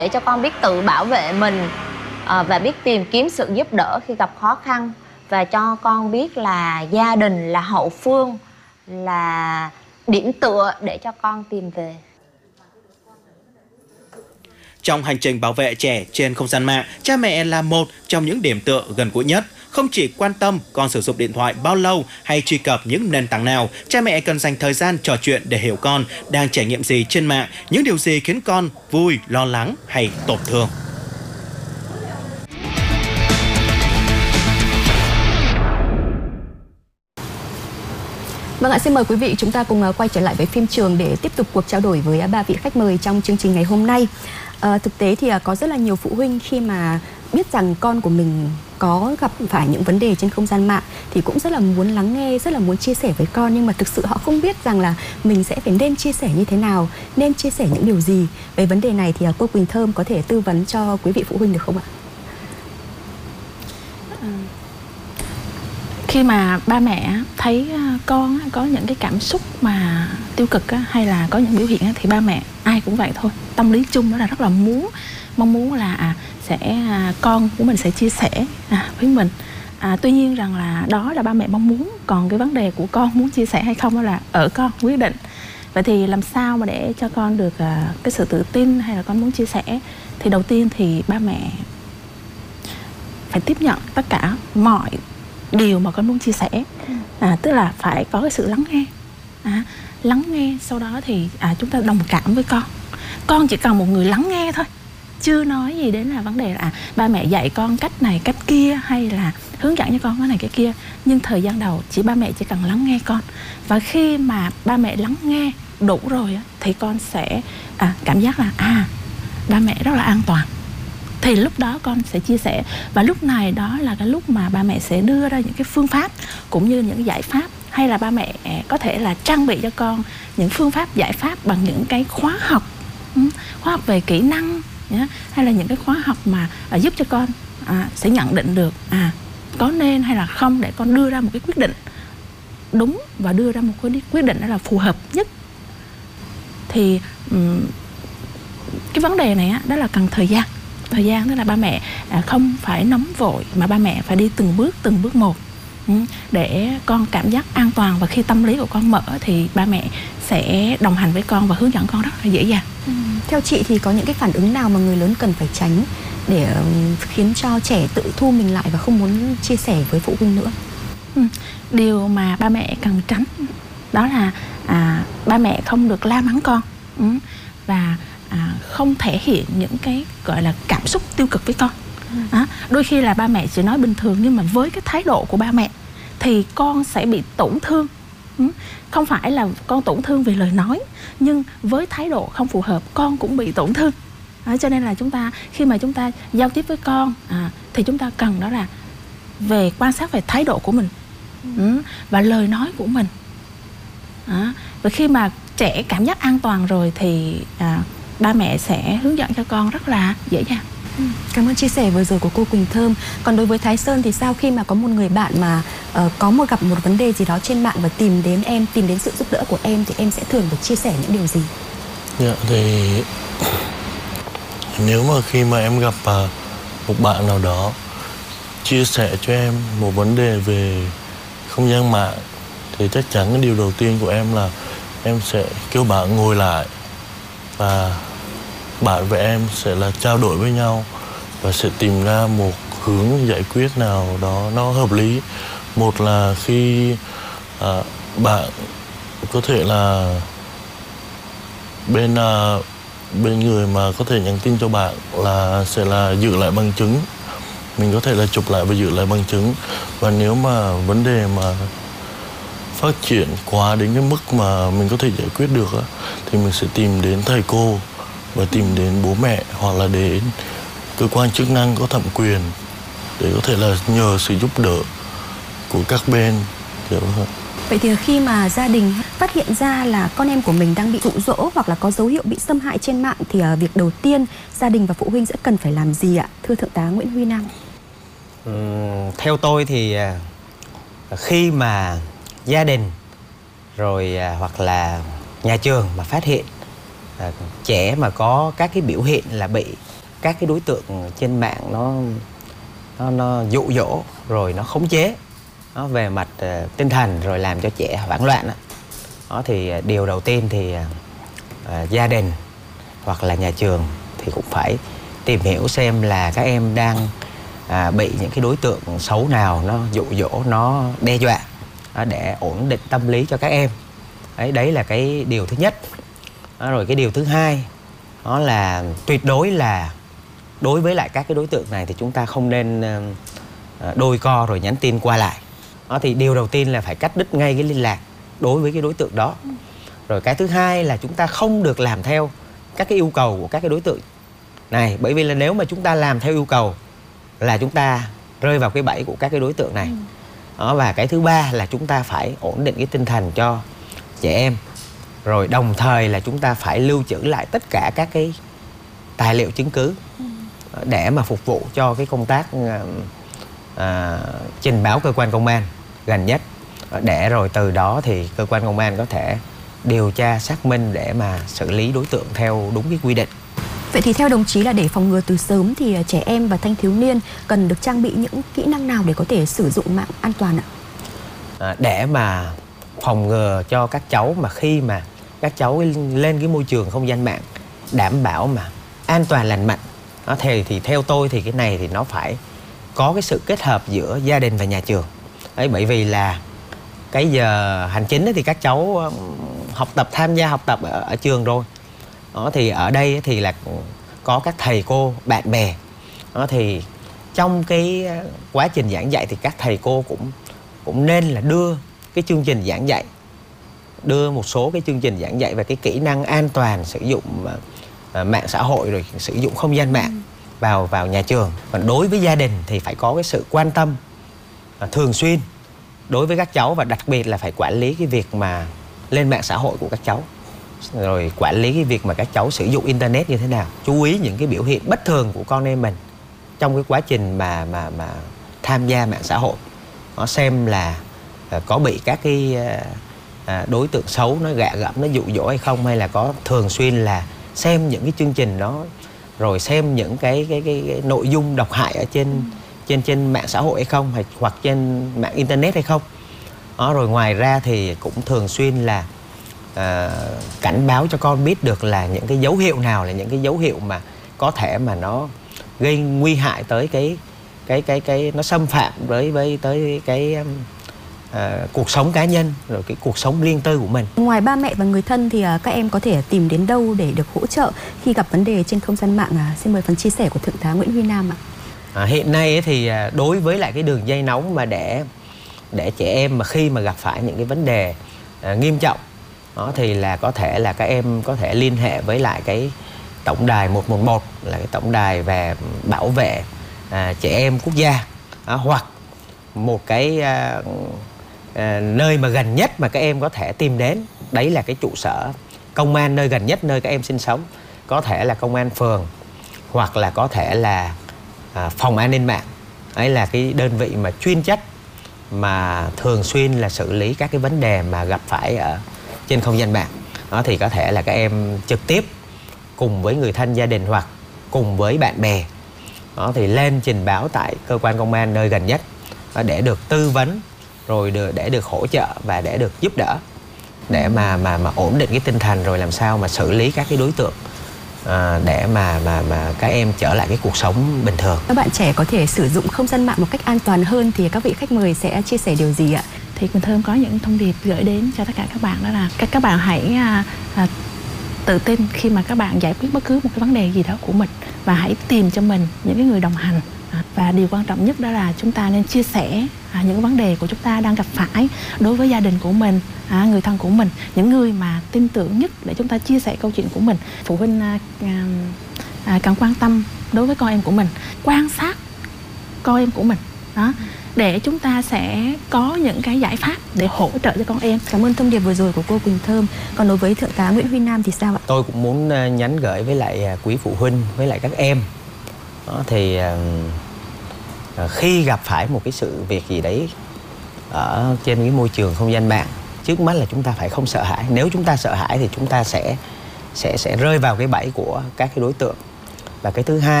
để cho con biết tự bảo vệ mình và biết tìm kiếm sự giúp đỡ khi gặp khó khăn, và cho con biết là gia đình là hậu phương, là điểm tựa để cho con tìm về. Trong hành trình bảo vệ trẻ trên không gian mạng, cha mẹ là một trong những điểm tựa gần gũi nhất. Không chỉ quan tâm con sử dụng điện thoại bao lâu hay truy cập những nền tảng nào, cha mẹ cần dành thời gian trò chuyện để hiểu con đang trải nghiệm gì trên mạng, những điều gì khiến con vui, lo lắng hay tổn thương. Vâng ạ, xin mời quý vị chúng ta cùng quay trở lại với phim trường để tiếp tục cuộc trao đổi với ba vị khách mời trong chương trình ngày hôm nay. Thực tế thì có rất là nhiều phụ huynh khi mà biết rằng con của mình có gặp phải những vấn đề trên không gian mạng thì cũng rất là muốn lắng nghe, rất là muốn chia sẻ với con, nhưng mà thực sự họ không biết rằng là mình sẽ phải nên chia sẻ như thế nào, nên chia sẻ những điều gì. Về vấn đề này thì cô Quỳnh Thơm có thể tư vấn cho quý vị phụ huynh được không ạ? Khi mà ba mẹ thấy con có những cái cảm xúc mà tiêu cực hay là có những biểu hiện thì ba mẹ ai cũng vậy thôi. Tâm lý chung đó là rất là mong muốn là con của mình sẽ chia sẻ với mình. Tuy nhiên rằng là đó là ba mẹ mong muốn, còn cái vấn đề của con muốn chia sẻ hay không đó là ở con quyết định. Vậy thì làm sao mà để cho con được cái sự tự tin hay là con muốn chia sẻ? Thì đầu tiên thì ba mẹ phải tiếp nhận tất cả mọi điều mà con muốn chia sẻ, tức là phải có cái sự lắng nghe. Sau đó thì chúng ta đồng cảm với con chỉ cần một người lắng nghe thôi, chưa nói gì đến là vấn đề là ba mẹ dạy con cách này cách kia hay là hướng dẫn cho con cái này cái kia, nhưng thời gian đầu ba mẹ chỉ cần lắng nghe con, và khi mà ba mẹ lắng nghe đủ rồi thì con sẽ cảm giác là ba mẹ rất là an toàn. Thì lúc đó con sẽ chia sẻ, và lúc này đó là cái lúc mà ba mẹ sẽ đưa ra những cái phương pháp cũng như những giải pháp, hay là ba mẹ có thể là trang bị cho con những phương pháp giải pháp bằng những cái khóa học về kỹ năng, hay là những cái khóa học mà giúp cho con sẽ nhận định được có nên hay là không, để con đưa ra một cái quyết định đúng và đưa ra một cái quyết định đó là phù hợp nhất. Thì cái vấn đề này đó là cần thời gian, tức là ba mẹ không phải nóng vội mà ba mẹ phải đi từng bước một để con cảm giác an toàn, và khi tâm lý của con mở thì ba mẹ sẽ đồng hành với con và hướng dẫn con rất là dễ dàng. Theo chị thì có những cái phản ứng nào mà người lớn cần phải tránh để khiến cho trẻ tự thu mình lại và không muốn chia sẻ với phụ huynh nữa? Điều mà ba mẹ cần tránh đó là ba mẹ không được la mắng con và không thể hiện những cái gọi là cảm xúc tiêu cực với con. Đôi khi là ba mẹ chỉ nói bình thường, nhưng mà với cái thái độ của ba mẹ thì con sẽ bị tổn thương. Không phải là con tổn thương về lời nói, nhưng với thái độ không phù hợp con cũng bị tổn thương. Cho nên là khi mà chúng ta giao tiếp với con thì chúng ta cần đó là về quan sát về thái độ của mình và lời nói của mình. Và khi mà trẻ cảm giác an toàn rồi thì ba mẹ sẽ hướng dẫn cho con rất là dễ dàng. Cảm ơn chia sẻ vừa rồi của cô Quỳnh Thơm. Còn đối với Thái Sơn thì sao, khi mà có một người bạn mà gặp một vấn đề gì đó trên mạng và tìm đến sự giúp đỡ của em, thì em sẽ thường được chia sẻ những điều gì? Thì nếu mà khi mà em gặp một bạn nào đó chia sẻ cho em một vấn đề về không gian mạng, thì chắc chắn cái điều đầu tiên của em là em sẽ kêu bạn ngồi lại, và bạn và em sẽ là trao đổi với nhau và sẽ tìm ra một hướng giải quyết nào đó nó hợp lý. Một là khi bạn có thể là bên người mà có thể nhắn tin cho bạn là sẽ là giữ lại bằng chứng, mình có thể là chụp lại và giữ lại bằng chứng. Và nếu mà vấn đề mà phát triển quá đến cái mức mà mình có thể giải quyết được thì mình sẽ tìm đến thầy cô và tìm đến bố mẹ, hoặc là đến cơ quan chức năng có thẩm quyền để có thể là nhờ sự giúp đỡ của các bên. Vậy thì khi mà gia đình phát hiện ra là con em của mình đang bị dụ dỗ hoặc là có dấu hiệu bị xâm hại trên mạng, thì việc đầu tiên gia đình và phụ huynh sẽ cần phải làm gì ạ, thưa Thượng tá Nguyễn Huy Nam? Theo tôi thì khi mà gia đình rồi hoặc là nhà trường mà phát hiện trẻ mà có các cái biểu hiện là bị các cái đối tượng trên mạng nó dụ dỗ rồi nó khống chế nó về mặt tinh thần rồi làm cho trẻ hoảng loạn đó. Thì điều đầu tiên thì gia đình hoặc là nhà trường thì cũng phải tìm hiểu xem là các em đang bị những cái đối tượng xấu nào nó dụ dỗ, nó đe dọa để ổn định tâm lý cho các em. Đấy là cái điều thứ nhất. Rồi cái điều thứ hai đó là tuyệt đối là đối với lại các cái đối tượng này thì chúng ta không nên đôi co rồi nhắn tin qua lại. Thì điều đầu tiên là phải cắt đứt ngay cái liên lạc đối với cái đối tượng đó. Rồi cái thứ hai là chúng ta không được làm theo các cái yêu cầu của các cái đối tượng này, bởi vì là nếu mà chúng ta làm theo yêu cầu là chúng ta rơi vào cái bẫy của các cái đối tượng này. Và cái thứ ba là chúng ta phải ổn định cái tinh thần cho trẻ em. Rồi đồng thời là chúng ta phải lưu trữ lại tất cả các cái tài liệu chứng cứ để mà phục vụ cho cái công tác trình báo cơ quan công an gần nhất, để rồi từ đó thì cơ quan công an có thể điều tra xác minh để mà xử lý đối tượng theo đúng cái quy định. Vậy thì theo đồng chí là để phòng ngừa từ sớm thì trẻ em và thanh thiếu niên cần được trang bị những kỹ năng nào để có thể sử dụng mạng an toàn ạ? Để mà phòng ngừa cho các cháu mà khi mà các cháu lên cái môi trường không gian mạng đảm bảo mà an toàn lành mạnh, thì theo tôi thì cái này thì nó phải có cái sự kết hợp giữa gia đình và nhà trường. Bởi vì là cái giờ hành chính thì các cháu tham gia học tập ở trường rồi. Thì ở đây thì là có các thầy cô, bạn bè. Thì trong cái quá trình giảng dạy thì các thầy cô cũng nên là đưa cái chương trình giảng dạy, đưa một số cái chương trình giảng dạy về cái kỹ năng an toàn sử dụng mạng xã hội rồi sử dụng không gian mạng vào nhà trường. Còn đối với gia đình thì phải có cái sự quan tâm thường xuyên đối với các cháu, và đặc biệt là phải quản lý cái việc mà lên mạng xã hội của các cháu, rồi quản lý cái việc mà các cháu sử dụng internet như thế nào, chú ý những cái biểu hiện bất thường của con em mình trong cái quá trình mà tham gia mạng xã hội. Nó xem là có bị các cái đối tượng xấu nó gạ gẫm, nó dụ dỗ hay không, hay là có thường xuyên là xem những cái chương trình đó, rồi xem những cái nội dung độc hại ở trên mạng xã hội hay không, hoặc trên mạng internet hay không. Rồi ngoài ra thì cũng thường xuyên là cảnh báo cho con biết được là những cái dấu hiệu nào là những cái dấu hiệu mà có thể mà nó gây nguy hại tới cái nó xâm phạm tới cái cuộc sống cá nhân, rồi cái cuộc sống riêng tư của mình. Ngoài ba mẹ và người thân thì các em có thể tìm đến đâu để được hỗ trợ khi gặp vấn đề trên không gian mạng? Xin mời phần chia sẻ của Thượng tá Nguyễn Huy Nam ạ. Hiện nay thì đối với lại cái đường dây nóng mà để trẻ em mà khi mà gặp phải những cái vấn đề nghiêm trọng thì là có thể là các em có thể liên hệ với lại cái tổng đài 111, là cái tổng đài về bảo vệ trẻ em quốc gia, hoặc một cái nơi mà gần nhất mà các em có thể tìm đến, đấy là cái trụ sở công an nơi gần nhất nơi các em sinh sống. Có thể là công an phường, hoặc là có thể là phòng an ninh mạng. Đấy là cái đơn vị mà chuyên trách mà thường xuyên là xử lý các cái vấn đề mà gặp phải ở trên không gian mạng. Thì có thể là các em trực tiếp cùng với người thân gia đình hoặc cùng với bạn bè thì lên trình báo tại cơ quan công an nơi gần nhất để được tư vấn, rồi để được hỗ trợ và để được giúp đỡ, để mà ổn định cái tinh thần, rồi làm sao mà xử lý các cái đối tượng để mà các em trở lại cái cuộc sống bình thường. Các bạn trẻ có thể sử dụng không gian mạng một cách an toàn hơn thì các vị khách mời sẽ chia sẻ điều gì ạ? Thì Quỳnh Thơm có những thông điệp gửi đến cho tất cả các bạn, đó là các bạn hãy tự tin khi mà các bạn giải quyết bất cứ một cái vấn đề gì đó của mình, và hãy tìm cho mình những cái người đồng hành. Và điều quan trọng nhất đó là chúng ta nên chia sẻ những vấn đề của chúng ta đang gặp phải đối với gia đình của mình, người thân của mình, những người mà tin tưởng nhất để chúng ta chia sẻ câu chuyện của mình. Phụ huynh cần quan tâm đối với con em của mình, quan sát con em của mình đó, để chúng ta sẽ có những cái giải pháp để hỗ trợ cho con em. Cảm ơn thông điệp vừa rồi của cô Quỳnh Thơm. Còn đối với Thượng tá Nguyễn Huy Nam thì sao ạ? Tôi cũng muốn nhắn gửi với lại quý phụ huynh, với lại các em thì khi gặp phải một cái sự việc gì đấy ở trên cái môi trường không gian mạng, trước mắt là chúng ta phải không sợ hãi. Nếu chúng ta sợ hãi thì chúng ta sẽ rơi vào cái bẫy của các cái đối tượng. Và cái thứ hai